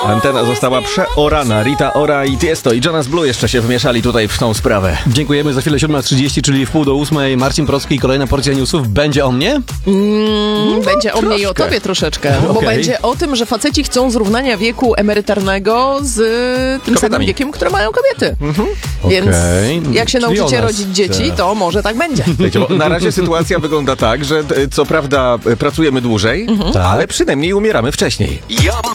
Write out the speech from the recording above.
Antena została przeorana. Rita Ora i Tiesto i Jonas Blue jeszcze się wmieszali tutaj w tą sprawę. Dziękujemy. Za chwilę 7:30, czyli w 7:30. Marcin Procki i kolejna porcja newsów. Będzie o mnie? Będzie o mnie i o tobie troszeczkę. Bo Okej. będzie o tym, że faceci chcą zrównania wieku emerytalnego z tym samym Kobietami. wiekiem, które mają kobiety. Więc Okej. jak się Czyli o nauczycie nas. rodzić dzieci, to może tak będzie. Wiecie, bo na razie sytuacja wygląda tak, że co prawda pracujemy dłużej, ale przynajmniej umieramy wcześniej. Ja